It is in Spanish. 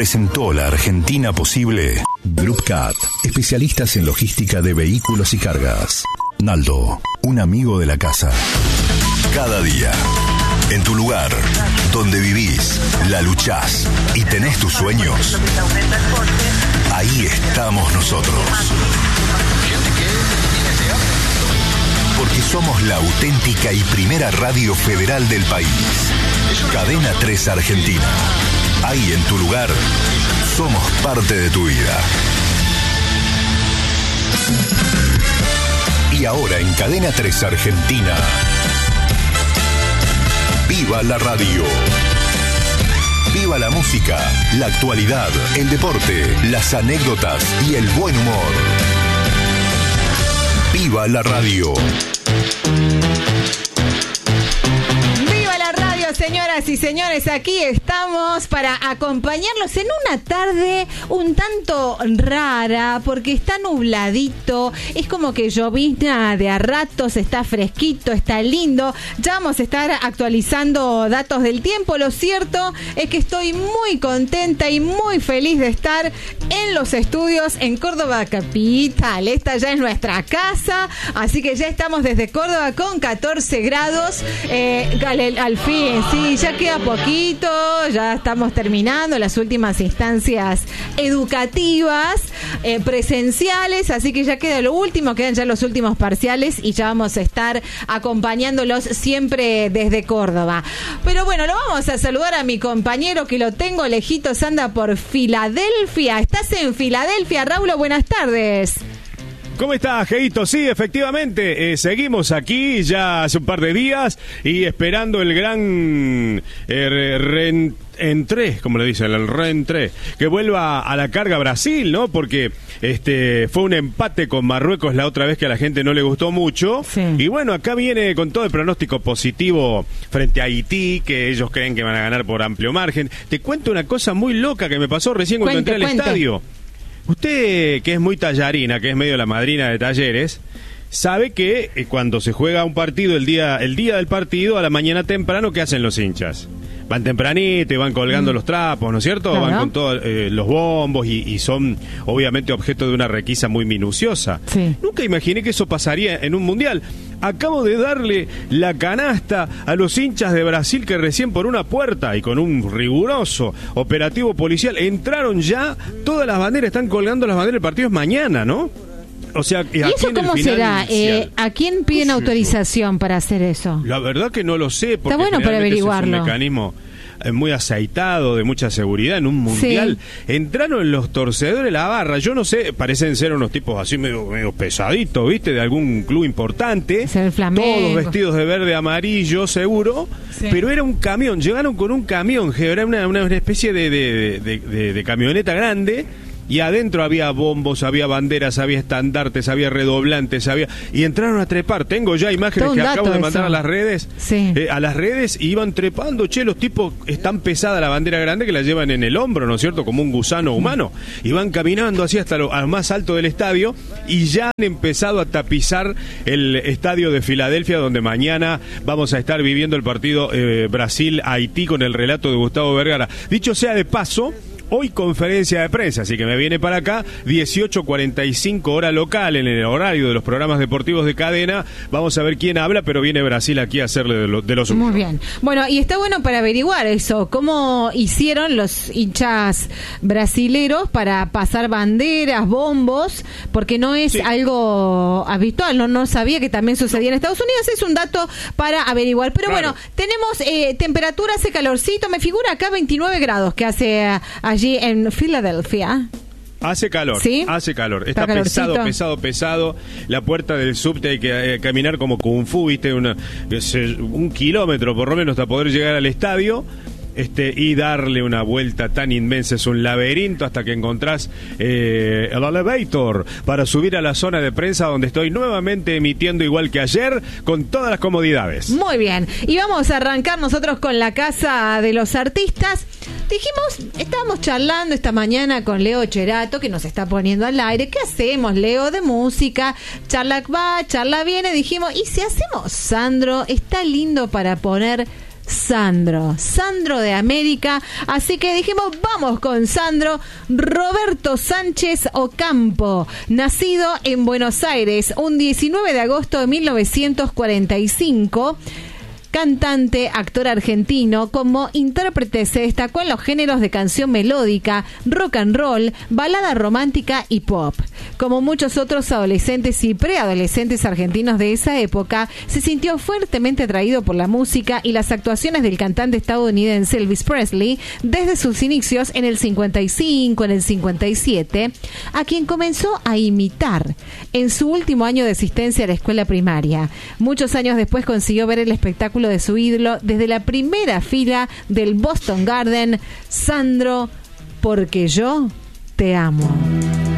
presentó la Argentina posible. Group Cat, especialistas en logística de vehículos y cargas. Naldo, un amigo de la casa. Cada día, en tu lugar, donde vivís, la luchás y tenés tus sueños, ahí estamos nosotros. Porque somos la auténtica y primera radio federal del país. Cadena 3 Argentina. Ahí en tu lugar, somos parte de tu vida. Y ahora en Cadena 3 Argentina, ¡viva la radio! ¡Viva la música, la actualidad, el deporte, las anécdotas y el buen humor! ¡Viva la radio! Señoras y señores, aquí estamos para acompañarlos en una tarde un tanto rara porque está nubladito, es como que llovizna de a ratos, está fresquito, está lindo. Ya vamos a estar actualizando datos del tiempo. Lo cierto es que estoy muy contenta y muy feliz de estar en los estudios en Córdoba Capital. Esta ya es nuestra casa, así que ya estamos desde Córdoba con 14 grados. Al fin, sí, ya queda poquito, ya estamos terminando las últimas instancias educativas, presenciales, así que ya queda lo último, quedan ya los últimos parciales y ya vamos a estar acompañándolos siempre desde Córdoba. Pero bueno, lo vamos a saludar a mi compañero que lo tengo lejitos, anda por Filadelfia. ¿Estás en Filadelfia, Raúl? Buenas tardes. ¿Cómo estás, Geito? Sí, efectivamente, seguimos aquí ya hace un par de días y esperando el gran reentré, como le dicen, el reentré, que vuelva a la carga Brasil, ¿no? Porque fue un empate con Marruecos la otra vez que a la gente no le gustó mucho. Sí. Y bueno, acá viene con todo el pronóstico positivo frente a Haití, que ellos creen que van a ganar por amplio margen. Te cuento una cosa muy loca que me pasó recién cuando entré al estadio. Usted, que es muy tallarina, que es medio la madrina de Talleres, sabe que cuando se juega un partido, el día del partido, a la mañana temprano, ¿qué hacen los hinchas? Van tempranito y van colgando los trapos, ¿no es cierto? Claro. Van con todos los bombos y son obviamente objeto de una requisa muy minuciosa. Sí. Nunca imaginé que eso pasaría en un mundial. Acabo de darle la canasta a los hinchas de Brasil que recién por una puerta y con un riguroso operativo policial entraron ya, todas las banderas, están colgando las banderas, el partido es mañana, ¿no? O sea, ¿y eso cómo será? ¿A quién piden autorización para hacer eso? La verdad que no lo sé, porque está bueno para averiguarlo. Es un mecanismo muy aceitado, de mucha seguridad en un mundial. Sí. Entraron los torcedores de la barra, yo no sé, parecen ser unos tipos así medio pesaditos, ¿viste? De algún club importante. Es el Flamengo. Todos vestidos de verde amarillo, seguro. Sí. Pero era un camión, llegaron con un camión, era una especie de camioneta grande. Y adentro había bombos, había banderas, había estandartes, había redoblantes, y entraron a trepar. Tengo ya imágenes que acabo de mandar a las redes. Sí. A las redes y iban trepando. Che, los tipos, es tan pesada la bandera grande que la llevan en el hombro, ¿no es cierto? Como un gusano humano. Y van caminando así hasta al más alto del estadio y ya han empezado a tapizar el estadio de Filadelfia, donde mañana vamos a estar viviendo el partido Brasil-Haití con el relato de Gustavo Vergara. Dicho sea de paso, hoy conferencia de prensa, así que me viene para acá, 18:45 hora local, en el horario de los programas deportivos de cadena. Vamos a ver quién habla, pero viene Brasil aquí a hacerle de los Muy bien. Bueno, y está bueno para averiguar eso, cómo hicieron los hinchas brasileros para pasar banderas, bombos, porque no es algo habitual, no sabía que también sucedía en Estados Unidos, es un dato para averiguar. Pero claro, bueno, tenemos temperatura, hace calorcito, me figura acá 29 grados que hace allí en Filadelfia. Hace calor, ¿sí? Hace calor. Está pesado. La puerta del subte hay que caminar como Kung Fu, ¿viste? Un kilómetro por lo menos para poder llegar al estadio. Y darle una vuelta tan inmensa, es un laberinto hasta que encontrás el elevator para subir a la zona de prensa, donde estoy nuevamente emitiendo igual que ayer, con todas las comodidades. Muy bien, y vamos a arrancar nosotros con la Casa de los Artistas. Estábamos charlando esta mañana con Leo Cherato, que nos está poniendo al aire. ¿Qué hacemos, Leo, de música? Charla va, charla viene. Dijimos, ¿y si hacemos, Sandro? Está lindo para poner Sandro de América. Así que dijimos, vamos con Sandro. Roberto Sánchez Ocampo, nacido en Buenos Aires un 19 de agosto de 1945. Cantante, actor argentino, como intérprete se destacó en los géneros de canción melódica, rock and roll, balada romántica y pop. Como muchos otros adolescentes y preadolescentes argentinos de esa época, se sintió fuertemente atraído por la música y las actuaciones del cantante estadounidense Elvis Presley desde sus inicios en el 55, en el 57, a quien comenzó a imitar en su último año de asistencia a la escuela primaria. Muchos años después consiguió ver el espectáculo de su ídolo desde la primera fila del Boston Garden. Sandro, porque yo te amo.